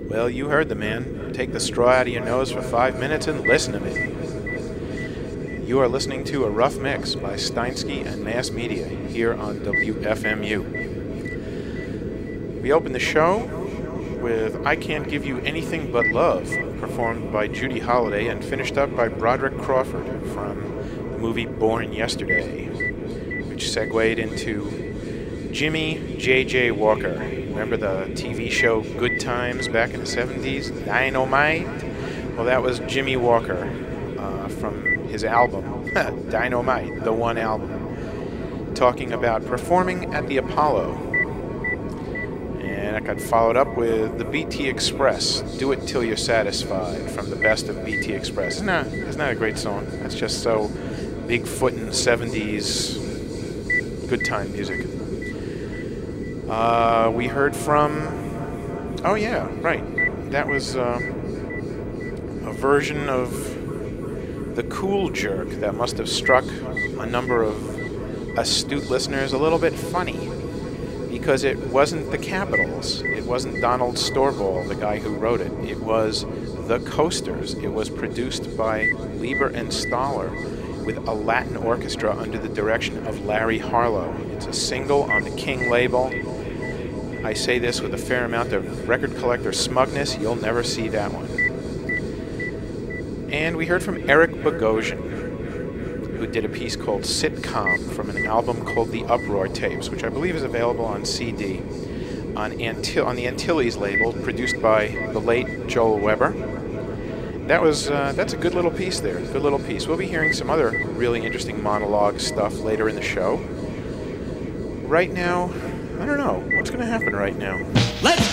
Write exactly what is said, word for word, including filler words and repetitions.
Well, you heard the man. Take the straw out of your nose for five minutes and listen to me. You are listening to A Rough Mix by Steinsky and Mass Media here on W F M U. We opened the show with I Can't Give You Anything But Love, performed by Judy Holliday and finished up by Broderick Crawford from the movie Born Yesterday, which segued into Jimmy J J Walker. Remember the T V show Good Times back in the seventies? Dynamite? Well, that was Jimmy Walker uh, from his album, Dynamite, the one album, talking about performing at the Apollo. And I got followed up with the B T Express, Do It Till You're Satisfied, from the best of B T Express. Isn't that, isn't that a great song? That's just so Bigfootin' seventies good time music. Uh, we heard from, oh yeah, right, that was uh, a version of The Cool Jerk that must have struck a number of astute listeners a little bit funny, because it wasn't the Capitals, it wasn't Donald Storball, the guy who wrote it, it was The Coasters. It was produced by Lieber and Stoller with a Latin orchestra under the direction of Larry Harlow. It's a single on the King label. I say this with a fair amount of record collector smugness. You'll never see that one. And we heard from Eric Bogosian, who did a piece called Sitcom from an album called The Uproar Tapes, which I believe is available on C D on, Antil- on the Antilles label, produced by the late Joel Weber. That was uh, that's a good little piece there, good little piece. We'll be hearing some other really interesting monologue stuff later in the show. Right now, I don't know what's going to happen right now. Let's